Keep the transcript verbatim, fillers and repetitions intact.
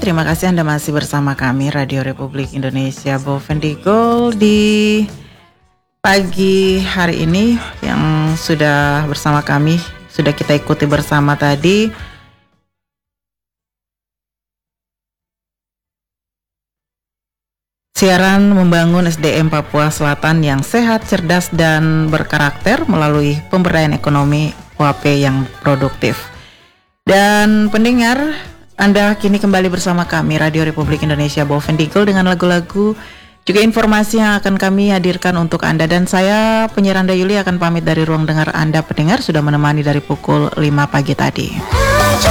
terima kasih Anda masih bersama kami Radio Republik Indonesia Bovendigul di pagi hari ini yang sudah bersama kami, sudah kita ikuti bersama tadi. Siaran membangun S D M Papua Selatan yang sehat, cerdas, dan berkarakter melalui pemberdayaan ekonomi U A P yang produktif. Dan pendengar, Anda kini kembali bersama kami Radio Republik Indonesia Bovendigul dengan lagu-lagu juga informasi yang akan kami hadirkan untuk Anda. Dan saya penyiar Anda Yuli akan pamit dari ruang dengar Anda pendengar, sudah menemani dari pukul lima pagi tadi.